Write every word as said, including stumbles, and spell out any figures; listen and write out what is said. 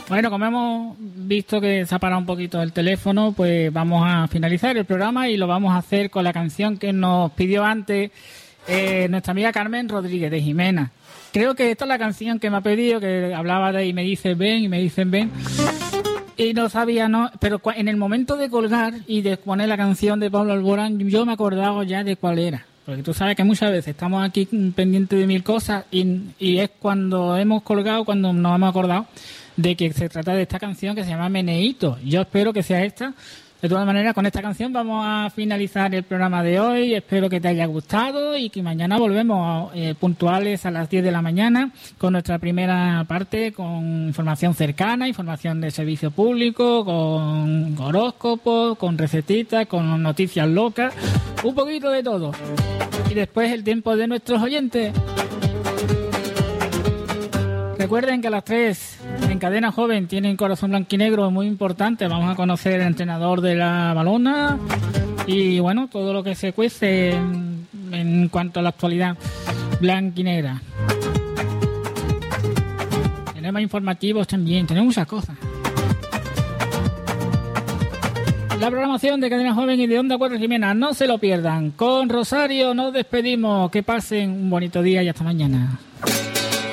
Bueno, como hemos visto que se ha parado un poquito el teléfono, pues vamos a finalizar el programa y lo vamos a hacer con la canción que nos pidió antes eh, nuestra amiga Carmen Rodríguez de Jimena. Creo que esta es la canción que me ha pedido, que hablaba de y me dicen ven y me dicen ven. Y no sabía, no, pero en el momento de colgar y de poner la canción de Pablo Alborán, yo me acordaba ya de cuál era. Porque tú sabes que muchas veces estamos aquí pendientes de mil cosas y, y es cuando hemos colgado, cuando nos hemos acordado de que se trata de esta canción que se llama Meneíto. Yo espero que sea esta. De todas maneras, con esta canción vamos a finalizar el programa de hoy. Espero que te haya gustado y que mañana volvemos eh, puntuales a las diez de la mañana con nuestra primera parte, con información cercana, información de servicio público, con horóscopos, con recetitas, con noticias locas, un poquito de todo. Y después el tiempo de nuestros oyentes. Recuerden que a las tres en Cadena Joven tienen Corazón Blanquinegro, muy importante. Vamos a conocer el entrenador de la Balona y bueno, todo lo que se cuece en, en cuanto a la actualidad blanquinegra. Tenemos informativos también, tenemos muchas cosas. La programación de Cadena Joven y de Onda Cuatro Jimena, no se lo pierdan. Con Rosario nos despedimos, que pasen un bonito día y hasta mañana.